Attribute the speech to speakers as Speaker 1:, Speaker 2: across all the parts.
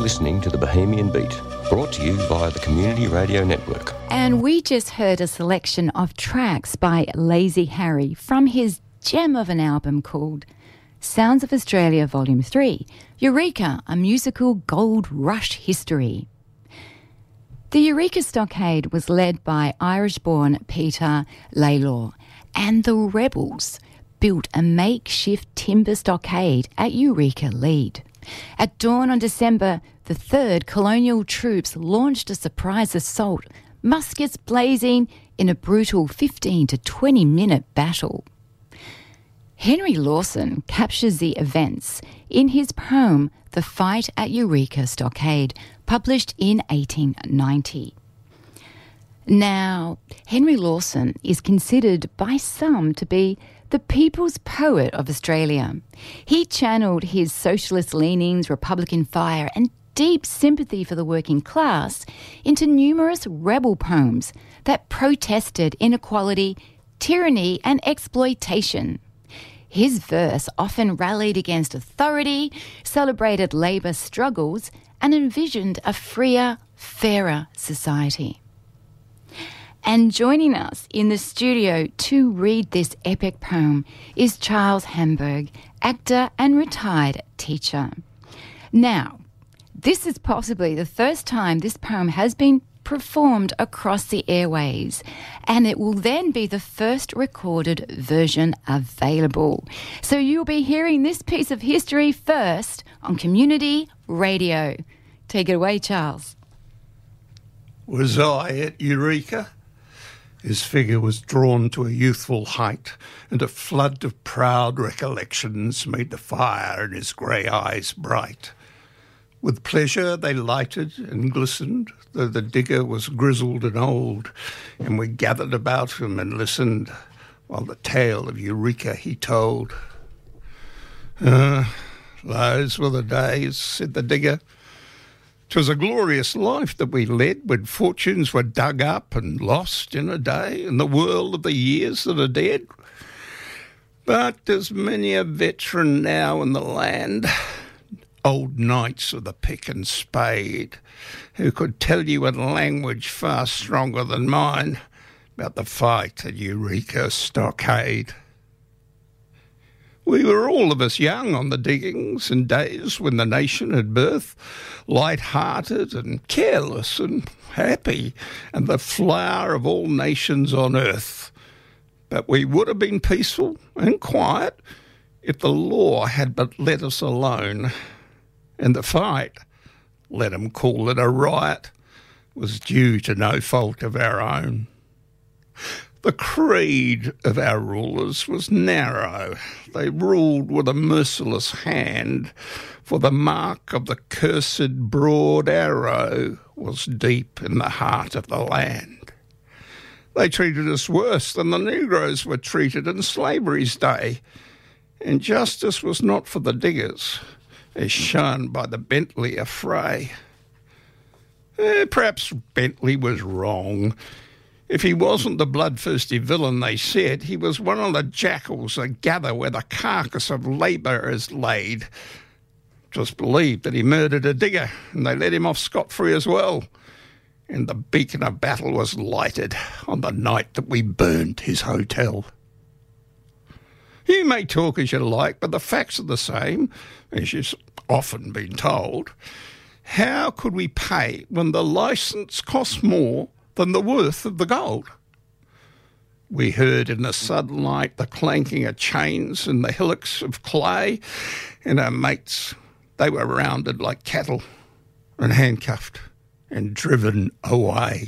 Speaker 1: listening to the Bohemian Beat, brought to you via the Community Radio Network.
Speaker 2: And we just heard a selection of tracks by Lazy Harry from his gem of an album called Sounds of Australia Volume 3, Eureka, a musical gold rush history. The Eureka Stockade was led by Irish-born Peter Lalor, and the rebels built a makeshift timber stockade at Eureka Lead. At dawn on December the 3rd, colonial troops launched a surprise assault, muskets blazing in a brutal 15 to 20-minute battle. Henry Lawson captures the events in his poem The Fight at Eureka Stockade, published in 1890. Now, Henry Lawson is considered by some to be the people's poet of Australia. He channeled his socialist leanings, Republican fire, and deep sympathy for the working class into numerous rebel poems that protested inequality, tyranny, and exploitation. His verse often rallied against authority, celebrated labour struggles, and envisioned a freer, fairer society. And joining us in the studio to read this epic poem is Charles Hamburg, actor and retired teacher. Now, this is possibly the first time this poem has been performed across the airways, and it will then be the first recorded version available. So you'll be hearing this piece of history first on Community Radio. Take it away, Charles.
Speaker 3: Was I at Eureka? His figure was drawn to a youthful height, and a flood of proud recollections made the fire in his grey eyes bright. With pleasure they lighted and glistened, though the digger was grizzled and old, and we gathered about him and listened, while the tale of Eureka he told. Those were the days, said the digger. 'Twas a glorious life that we led when fortunes were dug up and lost in a day in the whirl of the years that are dead. But there's many a veteran now in the land, old knights of the pick and spade, who could tell you in language far stronger than mine about the fight at Eureka Stockade. We were all of us young on the diggings in days when the nation had birth, light-hearted and careless and happy, and the flower of all nations on earth. But we would have been peaceful and quiet if the law had but let us alone, and the fight, let 'em call it a riot, was due to no fault of our own. The creed of our rulers was narrow. They ruled with a merciless hand, for the mark of the cursed broad arrow was deep in the heart of the land. They treated us worse than the Negroes were treated in slavery's day, and justice was not for the diggers, as shown by the Bentley affray. Perhaps Bentley was wrong. If he wasn't the bloodthirsty villain they said, he was one of the jackals that gather where the carcass of labour is laid. 'Twas believed that he murdered a digger, and they let him off scot-free as well. And the beacon of battle was lighted on the night that we burned his hotel. You may talk as you like, but the facts are the same, as you've often been told. How could we pay when the licence cost more than the worth of the gold? We heard in the sunlight the clanking of chains and the hillocks of clay, and our mates, they were rounded like cattle and handcuffed and driven away.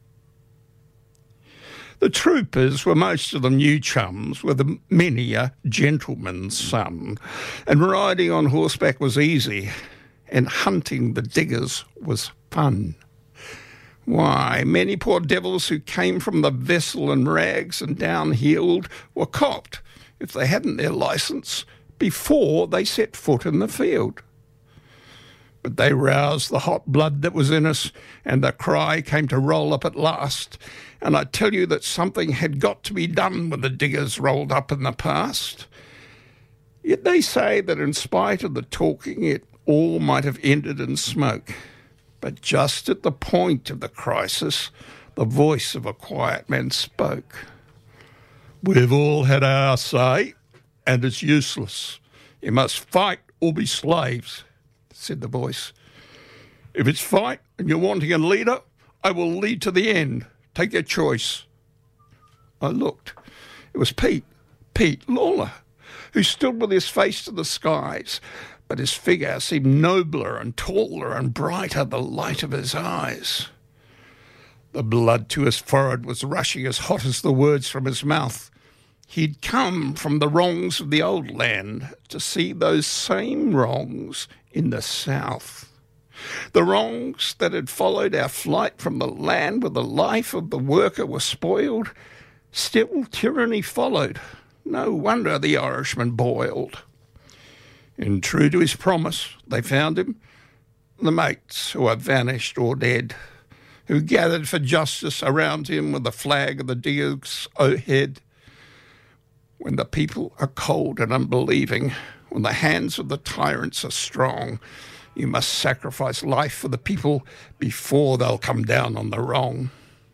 Speaker 3: The troopers were most of them new chums, with many a gentleman's son, and riding on horseback was easy, and hunting the diggers was fun. Why, many poor devils who came from the vessel in rags and down-heeled were copped, if they hadn't their licence, before they set foot in the field. But they roused the hot blood that was in us, and the cry came to roll up at last. And I tell you that something had got to be done with the diggers rolled up in the past. Yet they say that in spite of the talking, it all might have ended in smoke. But just at the point of the crisis, the voice of a quiet man spoke. "We've all had our say, and it's useless. You must fight or be slaves," said the voice. "If it's fight and you're wanting a leader, I will lead to the end. Take your choice." I looked. It was Pete Lawler, who stood with his face to the skies, but his figure seemed nobler and taller and brighter the light of his eyes. The blood to his forehead was rushing as hot as the words from his mouth. He'd come from the wrongs of the old land to see those same wrongs in the south. The wrongs that had followed our flight from the land where the life of the worker was spoiled. Still tyranny followed. No wonder the Irishman boiled. And true to his promise, they found him, the mates who are vanished or dead, who gathered for justice around him with the flag of the Dukes o'head. When the people are cold and unbelieving, when the hands of the tyrants are strong, you must sacrifice life for the people before they'll come down on the wrong.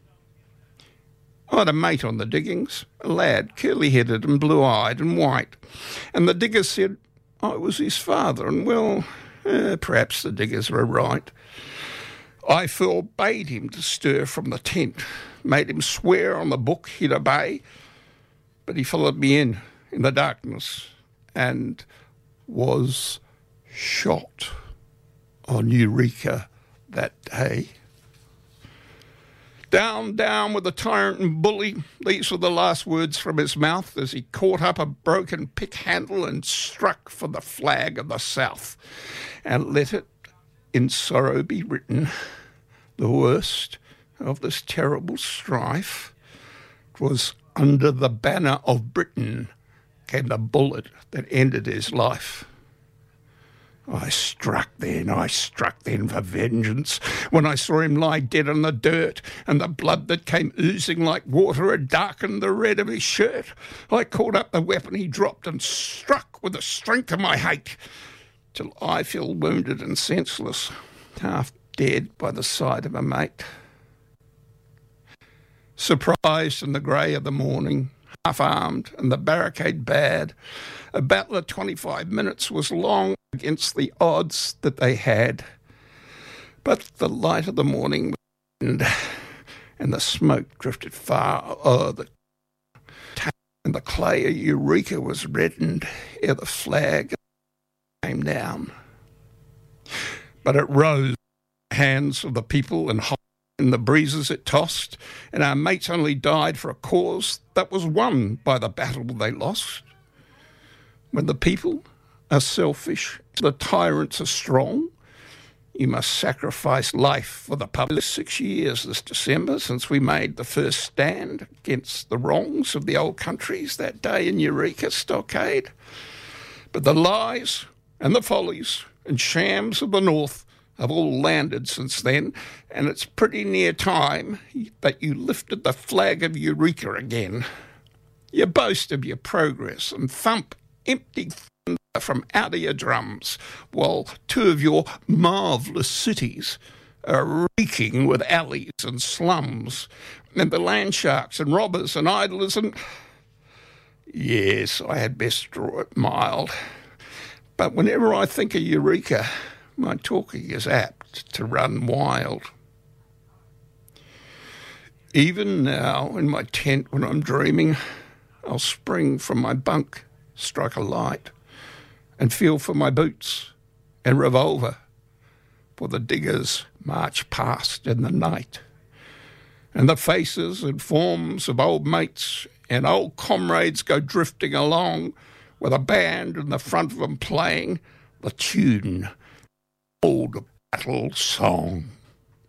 Speaker 3: I had a mate on the diggings, a lad, curly-headed and blue-eyed and white, and the diggers said I was his father, and well, perhaps the diggers were right. I forbade him to stir from the tent, made him swear on the book he'd obey, but he followed me in the darkness and was shot on Eureka that day. Down, down with the tyrant and bully. These were the last words from his mouth as he caught up a broken pick handle and struck for the flag of the South. And let it in sorrow be written, the worst of this terrible strife, 'twas under the banner of Britain came the bullet that ended his life. I struck then for vengeance, when I saw him lie dead on the dirt, and the blood that came oozing like water had darkened the red of his shirt. I caught up the weapon he dropped and struck with the strength of my hate, till I fell wounded and senseless, half dead by the side of a mate. Surprised in the grey of the morning, half-armed and the barricade bad, a battle of 25 minutes was long against the odds that they had. But the light of the morning was and the smoke drifted far o'er the town, and the clay of Eureka was reddened ere the flag came down. But it rose in the hands of the people and in the breezes it tossed, and our mates only died for a cause that was won by the battle they lost. When the people are selfish, the tyrants are strong, you must sacrifice life for the public. 6 years this December since we made the first stand against the wrongs of the old countries that day in Eureka Stockade. But the lies and the follies and shams of the North have all landed since then, and it's pretty near time that you lifted the flag of Eureka again. You boast of your progress and thump empty thunder from out of your drums, while two of your marvellous cities are reeking with alleys and slums, and the land sharks and robbers and idlers and... Yes, I had best draw it mild, but whenever I think of Eureka, my talking is apt to run wild. Even now, in my tent when I'm dreaming, I'll spring from my bunk, strike a light, and feel for my boots and revolver, for the diggers march past in the night, and the faces and forms of old mates and old comrades go drifting along with a band in the front of them playing the tune, old battle song.